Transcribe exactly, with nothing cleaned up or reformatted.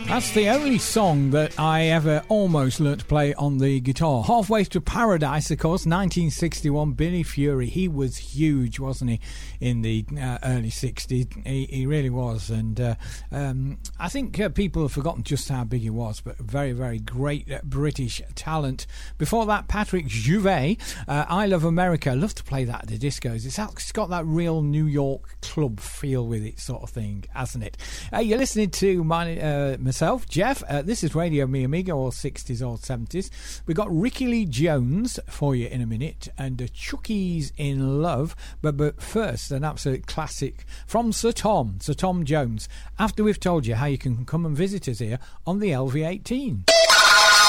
That's the only song that I ever almost learnt to play on the guitar. Halfway to Paradise, of course, nineteen sixty-one, Billy Fury. He was huge, wasn't he, in the uh, early sixties? He, he really was. And uh, um, I think uh, people have forgotten just how big he was, but very, very great uh, British talent. Before that, Patrick Juvet, uh, I Love America. I love to play that at the discos. It's, it's got that real New York club feel with it, sort of thing, hasn't it? Uh, you're listening to my... Uh, Myself, Jeff, uh, this is Radio Me Amigo, all sixties, all seventies. We've got Ricky Lee Jones for you in a minute, and uh, Chucky's in Love. But, but first, an absolute classic from Sir Tom, Sir Tom Jones, after we've told you how you can come and visit us here on the L V eighteen.